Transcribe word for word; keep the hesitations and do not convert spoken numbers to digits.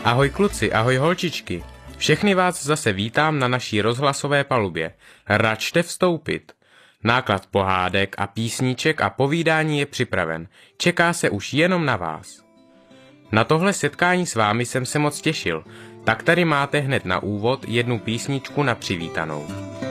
Ahoj kluci, ahoj holčičky. Všechny vás zase vítám na naší rozhlasové palubě. Račte vstoupit. Náklad pohádek a písniček a povídání je připraven. Čeká se už jenom na vás. Na tohle setkání s vámi jsem se moc těšil, tak tady máte hned na úvod jednu písničku na přivítanou.